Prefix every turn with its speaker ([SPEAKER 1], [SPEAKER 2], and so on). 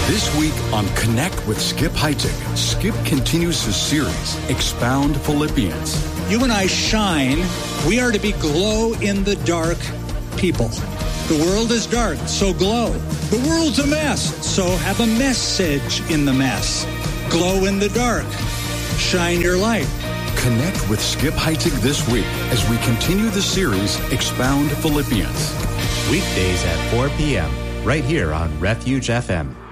[SPEAKER 1] This week on Connect with Skip Heitzig, Skip continues his series, Expound Philippians.
[SPEAKER 2] You and I shine. We are to be glow-in-the-dark people. The world is dark, so glow. The world's a mess, so have a message in the mess. Glow in the dark. Shine your light.
[SPEAKER 1] Connect with Skip Heitzig this week as we continue the series, Expound Philippians.
[SPEAKER 3] Weekdays at 4 p.m., right here on Refuge FM.